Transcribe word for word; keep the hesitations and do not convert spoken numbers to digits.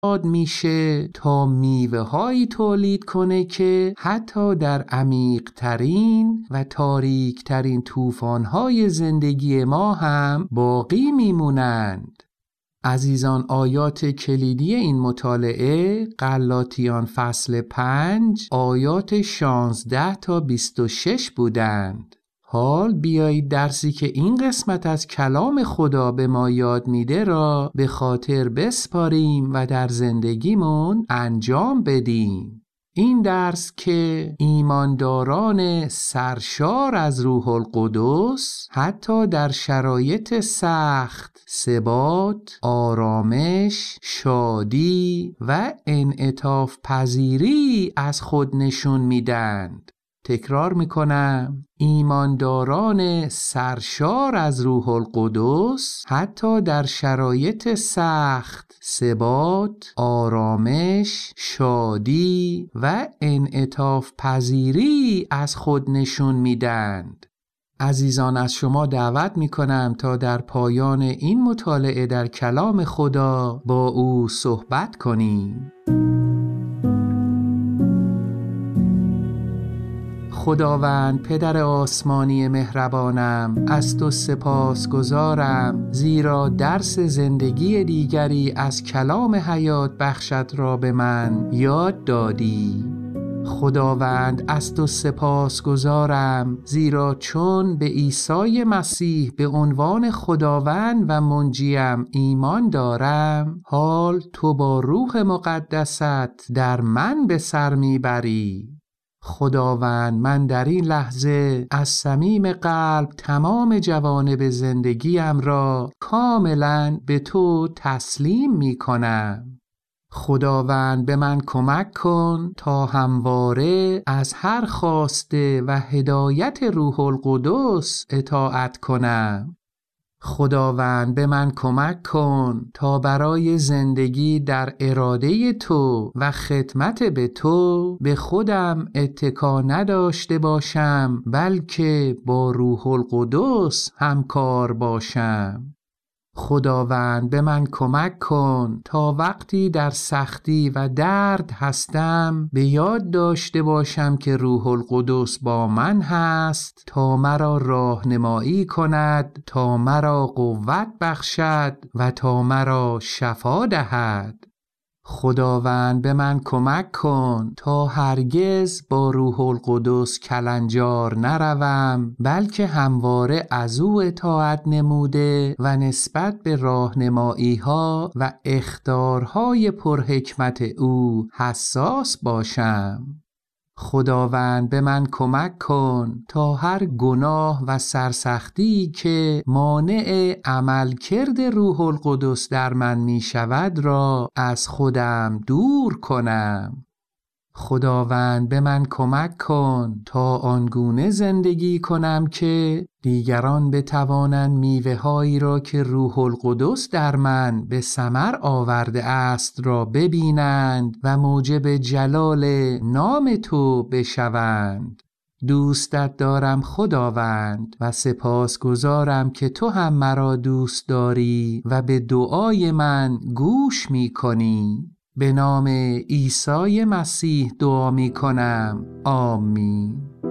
میشه تا میوه هایی تولید کنه که حتی در عمیق ترین و تاریک ترین طوفان های زندگی ما هم باقی میمونند. عزیزان، آیات کلیدی این مطالعه غلاطیان فصل پنج آیات شانزده تا بیست و شش بودند. حال بیایید درسی که این قسمت از کلام خدا به ما یاد میده را به خاطر بسپاریم و در زندگیمون انجام بدیم. این درس که ایمانداران سرشار از روح القدس حتی در شرایط سخت ثبات، آرامش، شادی و انعطاف پذیری از خود نشون میدند. تکرار میکنم، ایمانداران سرشار از روح القدس حتی در شرایط سخت ثبات، آرامش، شادی و انعطاف پذیری از خود نشون میدند. عزیزان، از شما دعوت میکنم تا در پایان این مطالعه در کلام خدا با او صحبت کنیم. خداوند پدر آسمانی مهربانم، از تو سپاس گزارم زیرا درس زندگی دیگری از کلام حیات بخشت را به من یاد دادی. خداوند از تو سپاس گزارم زیرا چون به عیسی مسیح به عنوان خداوند و منجیم ایمان دارم، حال تو با روح مقدست در من به سر میبری. خداوند، من در این لحظه از صمیم قلب تمام جوانب زندگیم را کاملا به تو تسلیم می کنم. خداوند، به من کمک کن تا همواره از هر خواسته و هدایت روح القدس اطاعت کنم. خداوند، به من کمک کن تا برای زندگی در اراده تو و خدمت به تو به خودم اتکا نداشته باشم، بلکه با روح القدس همکار باشم. خداوند، به من کمک کن تا وقتی در سختی و درد هستم به یاد داشته باشم که روح القدس با من هست تا مرا راهنمایی کند، تا مرا قوت بخشد و تا مرا شفا دهد. خداوند، به من کمک کن تا هرگز با روح القدس کلنجار نروم، بلکه همواره از او اطاعت نموده و نسبت به راهنمایی ها و اخطارهای پرحکمت او حساس باشم. خداوند، به من کمک کن تا هر گناه و سرسختی که مانع عملکرد روح القدس در من می شود را از خودم دور کنم. خداوند، به من کمک کن تا آنگونه زندگی کنم که دیگران بتوانند میوه هایی را که روح القدس در من به ثمر آورده است را ببینند و موجب جلال نام تو بشوند. دوستت دارم خداوند و سپاسگزارم که تو هم مرا دوست داری و به دعای من گوش می کنی. به نام عیسی مسیح دعا می کنم. آمین.